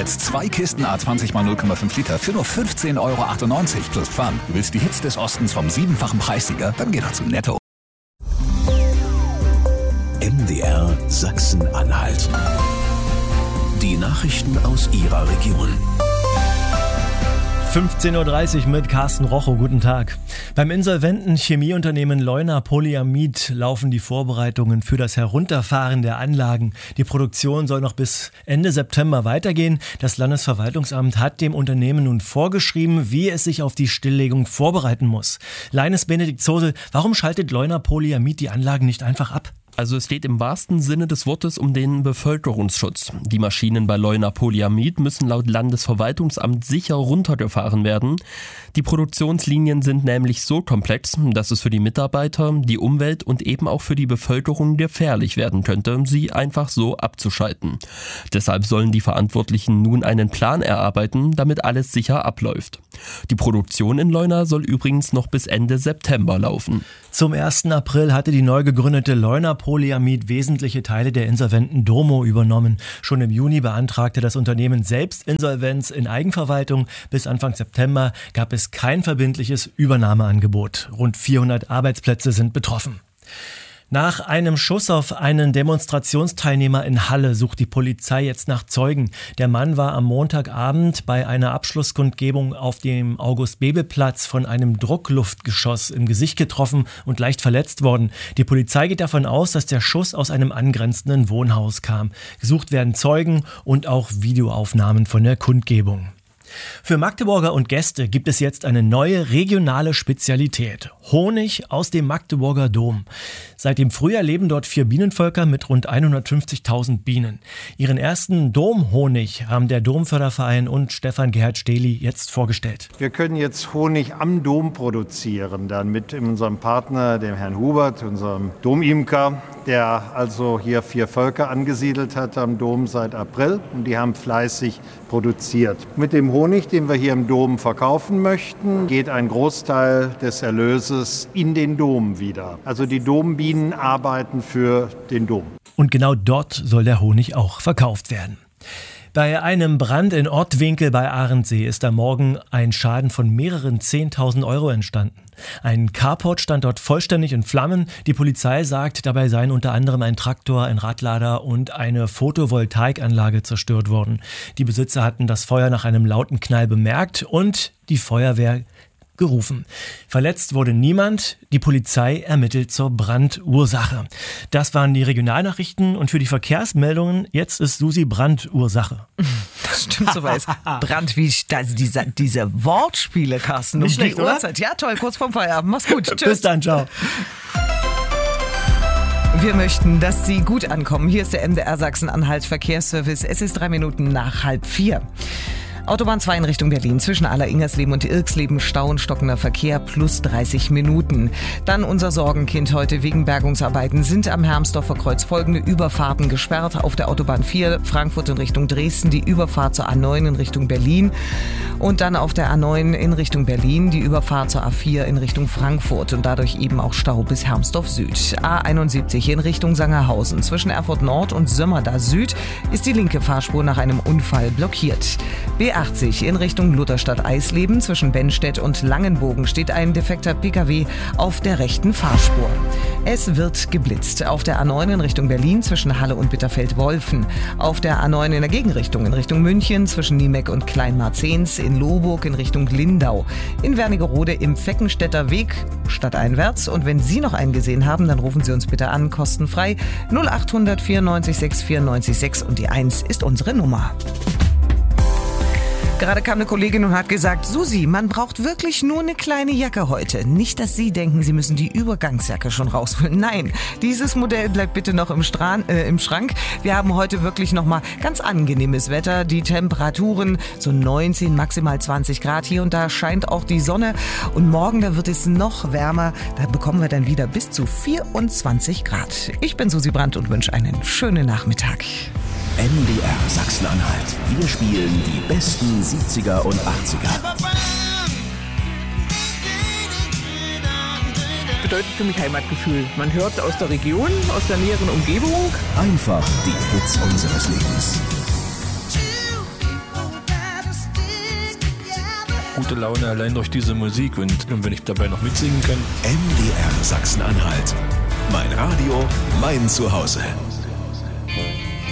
Jetzt 2 Kisten A20 x 0,5 Liter für nur 15,98 € plus Pfand. Du willst die Hits des Ostens vom 7-fachen Preissieger? Dann geh doch zu Netto. MDR Sachsen-Anhalt. Die Nachrichten aus Ihrer Region. 15:30 Uhr mit Carsten Rochow. Guten Tag. Beim insolventen Chemieunternehmen Leuna Polyamid laufen die Vorbereitungen für das Herunterfahren der Anlagen. Die Produktion soll noch bis Ende September weitergehen. Das Landesverwaltungsamt hat dem Unternehmen nun vorgeschrieben, wie es sich auf die Stilllegung vorbereiten muss. Leines Benedikt Zosel, warum schaltet Leuna Polyamid die Anlagen nicht einfach ab? Also es geht im wahrsten Sinne des Wortes um den Bevölkerungsschutz. Die Maschinen bei Leuna Polyamid müssen laut Landesverwaltungsamt sicher runtergefahren werden. Die Produktionslinien sind nämlich so komplex, dass es für die Mitarbeiter, die Umwelt und eben auch für die Bevölkerung gefährlich werden könnte, sie einfach so abzuschalten. Deshalb sollen die Verantwortlichen nun einen Plan erarbeiten, damit alles sicher abläuft. Die Produktion in Leuna soll übrigens noch bis Ende September laufen. Zum 1. April hatte die neu gegründete Leuna Polyamid wesentliche Teile der insolventen Domo übernommen. Schon im Juni beantragte das Unternehmen selbst Insolvenz in Eigenverwaltung. Bis Anfang September gab es kein verbindliches Übernahmeangebot. Rund 400 Arbeitsplätze sind betroffen. Nach einem Schuss auf einen Demonstrationsteilnehmer in Halle sucht die Polizei jetzt nach Zeugen. Der Mann war am Montagabend bei einer Abschlusskundgebung auf dem August-Bebel-Platz von einem Druckluftgeschoss im Gesicht getroffen und leicht verletzt worden. Die Polizei geht davon aus, dass der Schuss aus einem angrenzenden Wohnhaus kam. Gesucht werden Zeugen und auch Videoaufnahmen von der Kundgebung. Für Magdeburger und Gäste gibt es jetzt eine neue regionale Spezialität. Honig aus dem Magdeburger Dom. Seit dem Frühjahr leben dort 4 Bienenvölker mit rund 150.000 Bienen. Ihren ersten Domhonig haben der Domförderverein und Stefan Gerhard Stehli jetzt vorgestellt. Wir können jetzt Honig am Dom produzieren, dann mit unserem Partner, dem Herrn Hubert, unserem Domimker, der also hier 4 Völker angesiedelt hat am Dom seit April, und die haben fleißig produziert. Mit dem Honig, den wir hier im Dom verkaufen möchten, geht ein Großteil des Erlöses in den Dom wieder. Also die Dombienen arbeiten für den Dom. Und genau dort soll der Honig auch verkauft werden. Bei einem Brand in Ortwinkel bei Ahrensee ist am Morgen ein Schaden von mehreren 10.000 € entstanden. Ein Carport stand dort vollständig in Flammen. Die Polizei sagt, dabei seien unter anderem ein Traktor, ein Radlader und eine Photovoltaikanlage zerstört worden. Die Besitzer hatten das Feuer nach einem lauten Knall bemerkt und die Feuerwehr gerufen. Verletzt wurde niemand. Die Polizei ermittelt zur Brandursache. Das waren die Regionalnachrichten, und für die Verkehrsmeldungen jetzt ist Susi Brandt Ursache. Das stimmt so weit. Brand, wie also diese Wortspiele, Carsten. Nicht schlecht, oder? Uhrzeit. Ja, toll, kurz vorm Feierabend. Mach's gut. Tschüss. Bis dann, ciao. Wir möchten, dass Sie gut ankommen. Hier ist der MDR Sachsen-Anhalt Verkehrsservice. Es ist 3 Minuten nach 3:30. Autobahn 2 in Richtung Berlin. Zwischen Aller-Ingersleben und Irksleben Stau und stockender Verkehr plus 30 Minuten. Dann unser Sorgenkind heute. Wegen Bergungsarbeiten sind am Hermsdorfer Kreuz folgende Überfahrten gesperrt. Auf der Autobahn 4 Frankfurt in Richtung Dresden die Überfahrt zur A9 in Richtung Berlin. Und dann auf der A9 in Richtung Berlin die Überfahrt zur A4 in Richtung Frankfurt. Und dadurch eben auch Stau bis Hermsdorf Süd. A71 in Richtung Sangerhausen. Zwischen Erfurt Nord und Sömmerda Süd ist die linke Fahrspur nach einem Unfall blockiert. B80 in Richtung Lutherstadt-Eisleben. Zwischen Bennstedt und Langenbogen steht ein defekter Pkw auf der rechten Fahrspur. Es wird geblitzt. Auf der A9 in Richtung Berlin zwischen Halle und Bitterfeld-Wolfen. Auf der A9 in der Gegenrichtung in Richtung München zwischen Niemeck und Kleinmarzens. In Lohburg in Richtung Lindau. In Wernigerode im Feckenstädter Weg stadteinwärts. Und wenn Sie noch einen gesehen haben, dann rufen Sie uns bitte an, kostenfrei 0800 94 6 94 6 und die 1 ist unsere Nummer. Gerade kam eine Kollegin und hat gesagt, Susi, man braucht wirklich nur eine kleine Jacke heute. Nicht, dass Sie denken, Sie müssen die Übergangsjacke schon rausholen. Nein, dieses Modell bleibt bitte noch im Schrank. Wir haben heute wirklich nochmal ganz angenehmes Wetter. Die Temperaturen so 19, maximal 20 Grad. Hier und da scheint auch die Sonne. Und morgen, da wird es noch wärmer. Da bekommen wir dann wieder bis zu 24 Grad. Ich bin Susi Brandt und wünsche einen schönen Nachmittag. MDR Sachsen-Anhalt. Wir spielen die besten 70er und 80er. Bedeutet für mich Heimatgefühl. Man hört aus der Region, aus der näheren Umgebung. Einfach die Hits unseres Lebens. gute Laune allein durch diese Musik. Und wenn ich dabei noch mitsingen kann. MDR Sachsen-Anhalt. Mein Radio, mein Zuhause.